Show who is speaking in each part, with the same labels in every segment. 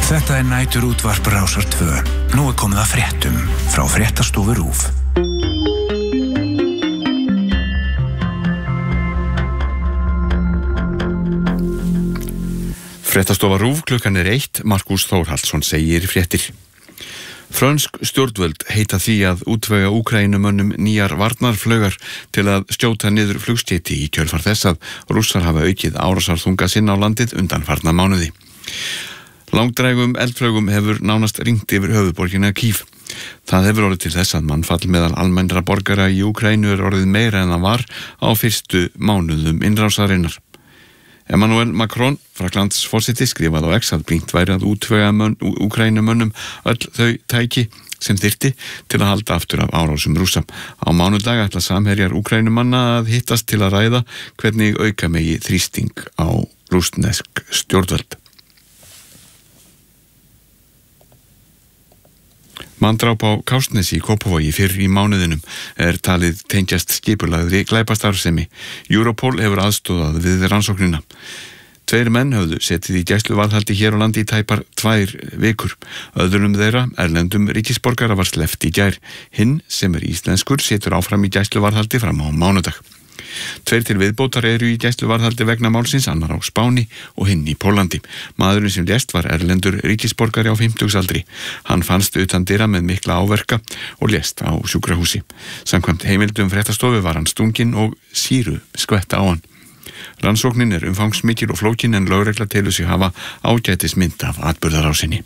Speaker 1: Þetta næturútvarp Rásar 2. Nú komið að fréttum frá Fréttastofu RÚV.
Speaker 2: Fréttastofa RÚV klukkan 1. Markús Þórhallsson segir fréttir. Frönsk stjórnvöld heita því að útvega Úkrænumönnum nýjar varnarflaugar til að skjóta niður flugskeyti í kjölfar þess að Rússar hafa aukið árásarþunga sinn á landið undanfarna mánuði. Langdrægum eldflaugum hefur nánast ringt yfir höfuðborgina Kyiv. Það hefur orðið til þess að mannfall meðal almennra borgara í Úkraínu orðið meira en það var á fyrstu mánuðum innrásarinnar. Emmanuel Macron, Frakklands forseti, skrifaði á X að brýnt væri að útvega Úkrænumönnum öll þau tæki sem þyrfti til að halda aftur af árásum Rússa. Á mánudag ætla samherjar Úkrænumanna að hittast til að ræða hvernig auka megi þrýsting á rússnesk stjórnvöld. Manndráp á Kársnesi í Kópavogi fyrr í mánuðinum talið tengjast skipulagðri glæpastarfsemi. Europol hefur aðstoðað við rannsóknina. 2 menn höfðu setið í gæsluvarðhaldi hér á landi í tæpar 2 vikur. Öðrum þeirra, erlendum ríkisborgara, var sleppt í gær. Hinn, sem íslenskur, situr áfram í gæsluvarðhaldi fram á mánudag. 2 til viðbótar eru í gæsluvarðhaldi vegna málsins, annar á Spáni og hinn í Pólandi. Maðurinn sem lést var erlendur ríkisborgari á 50-aldri. Hann fannst utan dyra með mikla áverka og lést á sjúkrahúsi. Samkvæmt heimildum Fréttastofu var hann stunginn og sýru skvetta á hann. Rannsóknin umfangsmikil og flókin en lögregla telur sig hafa ágætismynd af atburðarásinni.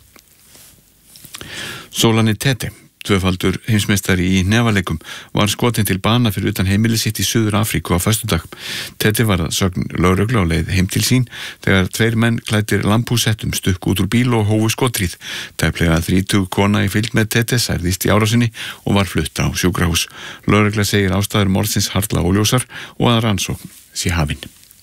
Speaker 2: Zolani Tete, tvöfaldur heimsmeistari í hnefaleikum, var skotin til bana fyrir utan heimili sitt í Suður Afríku á föstudag. Tete var að sögn lögreglu á leið heim til sín þegar 2 menn klæddir lambhúsettum stukku út úr bíl og hófu skotríð. Tæplega 30 kona í fylgd með Tete særðist í árásinni og var flutt á sjúkrahús. Lögregla segir ástæður morðsins harla óljósar og að rannsókn sé hafin.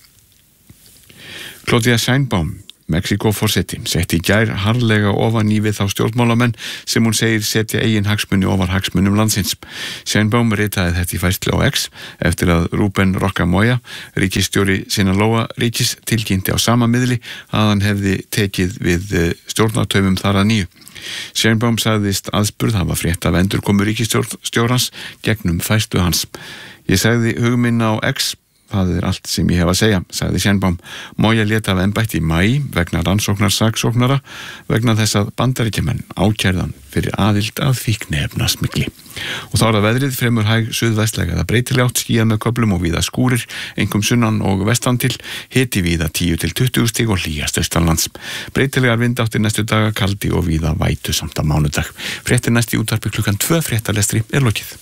Speaker 2: Claudia Sheinbaum, Mexíkó-forseti, setti í gær harðlega ofan í við þá stjórnmálamenn sem hún segir setja eigin hagsmuni ofar hagsmunum landsins. Sheinbaum ritaði þetta í færslu á X eftir að Rúben Roca Moya, ríkisstjóri Sinaloa ríkis, tilkynnti á sama miðli að hann hefði tekið við stjórnartaumum þar að nýju. Sheinbaum sagðist aðspurð hafa frétt af endurkomu ríkisstjórans gegnum færslu hans. Ég sagði hugminn á X, það allt sem ég hef að segja, sagði Sheinbaum. Moya lét af embætti í maí vegna rannsóknarsaksóknara vegna þess að Bandaríkjamenn ákærðan fyrir aðild að fíkniefnasmygli. Og þá það veðrið, fremur hæg suðvestlæg eða breytileg átt, skýjað með köflum og víða skúrir, einkum sunnan og vestan til, hiti víða 10 til 20 stig og hlýjast austanlands. Breytilegar vindáttir næstu daga, kaldi og víða vætu samt á mánudag. Fréttir næst í útvarpi klukkan 2, fréttalestri lokið.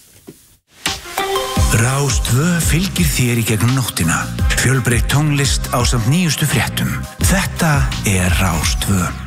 Speaker 1: Rás 2 fylgir þér í gegnum nóttina. Fjölbreytt tónlist ásamt nýjustu fréttum. Þetta Rás 2.